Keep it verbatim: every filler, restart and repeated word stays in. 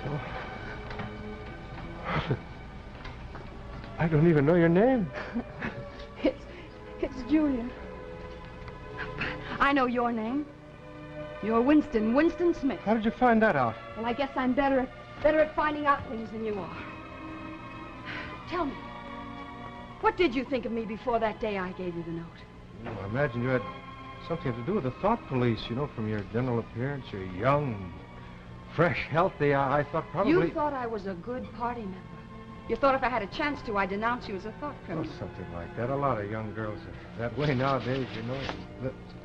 Oh. I don't even know your name. It's... it's Julia. I know your name. You're Winston, Winston Smith. How did you find that out? Well, I guess I'm better at, better at finding out things than you are. Tell me, what did you think of me before that day I gave you the note? Well, I imagine you had something to do with the thought police, you know, from your general appearance. You're young, fresh, healthy. I, I thought probably... You thought I was a good party member. You thought if I had a chance to, I'd denounce you as a thought criminal. Oh, something like that. A lot of young girls are that way nowadays, you know. But